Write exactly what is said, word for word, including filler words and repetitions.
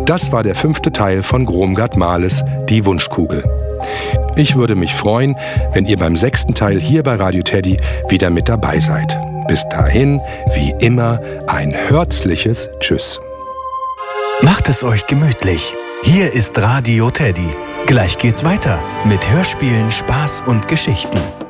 Das war der fünfte Teil von Gromgard Mahles, Die Wunschkugel. Ich würde mich freuen, wenn ihr beim sechsten Teil hier bei Radio Teddy wieder mit dabei seid. Bis dahin, wie immer, ein herzliches Tschüss. Macht es euch gemütlich. Hier ist Radio Teddy. Gleich geht's weiter mit Hörspielen, Spaß und Geschichten.